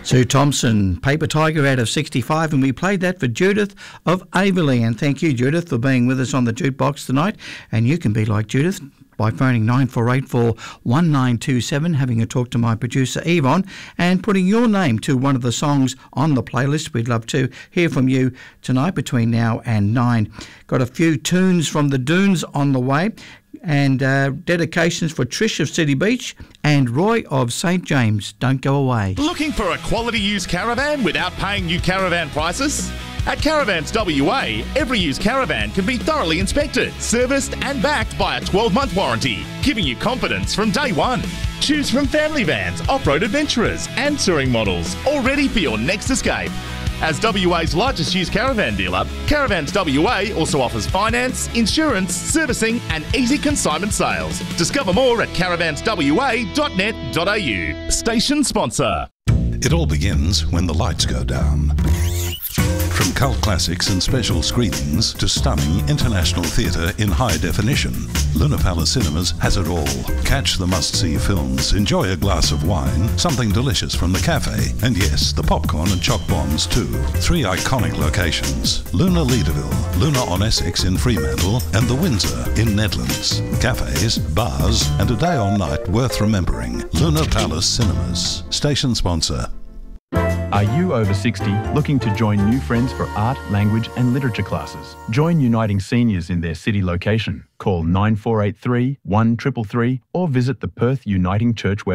Sue Thompson, Paper Tiger out of 65, and we played that for Judith of Averley. And thank you, Judith, for being with us on the jukebox tonight. And you can be like Judith by phoning 94841927, having a talk to my producer Yvonne, and putting your name to one of the songs on the playlist. We'd love to hear from you tonight between now and 9. Got a few tunes from the Dunes on the way, and dedications for Trish of City Beach and Roy of St James. Don't go away. Looking for a quality used caravan without paying new caravan prices? At Caravans WA, every used caravan can be thoroughly inspected, serviced and backed by a 12-month warranty, giving you confidence from day one. Choose from family vans, off-road adventurers and touring models, all ready for your next escape. As WA's largest used caravan dealer, Caravans WA also offers finance, insurance, servicing and easy consignment sales. Discover more at caravanswa.net.au. Station sponsor. It all begins when the lights go down. From cult classics and special screenings to stunning international theatre in high definition, Luna Palace Cinemas has it all. Catch the must-see films, enjoy a glass of wine, something delicious from the cafe, and yes, the popcorn and choc bombs too. 3 iconic locations: Luna Leederville, Luna on Essex in Fremantle, and the Windsor in Nedlands. Cafes, bars, and a day or night worth remembering. Luna Palace Cinemas. Station sponsor. Are you over 60 looking to join new friends for art, language and literature classes? Join Uniting Seniors in their city location. Call 9483 1333 or visit the Perth Uniting Church website.